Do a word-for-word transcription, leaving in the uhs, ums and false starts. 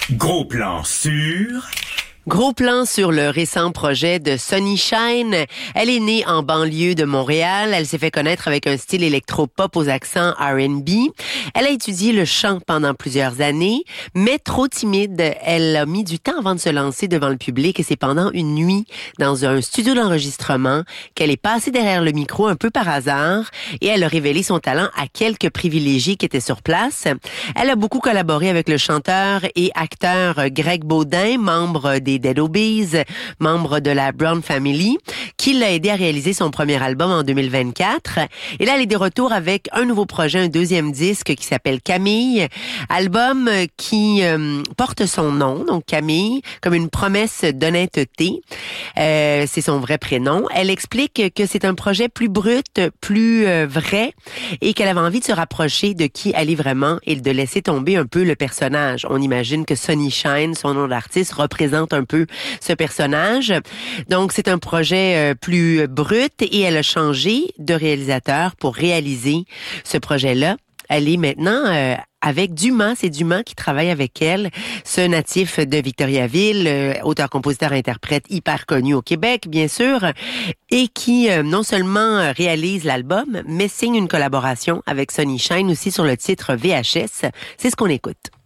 Gros plan sur... Gros plan sur le récent projet de Sunny Shine. Elle est née en banlieue de Montréal. Elle s'est fait connaître avec un style électro-pop aux accents R and B. Elle a étudié le chant pendant plusieurs années, mais trop timide, elle a mis du temps avant de se lancer devant le public et c'est pendant une nuit dans un studio d'enregistrement qu'elle est passée derrière le micro un peu par hasard et elle a révélé son talent à quelques privilégiés qui étaient sur place. Elle a beaucoup collaboré avec le chanteur et acteur Greg Baudin, membre des Dead Obies, membre de la Brown Family, qui l'a aidé à réaliser son premier album en deux mille vingt-quatre. Et là, elle est de retour avec un nouveau projet, un deuxième disque qui s'appelle Camille, album qui euh, porte son nom, donc Camille, comme une promesse d'honnêteté. Euh, c'est son vrai prénom. Elle explique que c'est un projet plus brut, plus euh, vrai, et qu'elle avait envie de se rapprocher de qui elle est vraiment et de laisser tomber un peu le personnage. On imagine que Sunny Shine, son nom d'artiste, représente un peu ce personnage. Donc, c'est un projet euh, plus brut et elle a changé de réalisateur pour réaliser ce projet-là. Elle est maintenant euh, avec Dumas. C'est Dumas qui travaille avec elle, ce natif de Victoriaville, euh, auteur-compositeur-interprète hyper connu au Québec, bien sûr, et qui euh, non seulement réalise l'album, mais signe une collaboration avec Sunny Shine aussi sur le titre V H S. C'est ce qu'on écoute.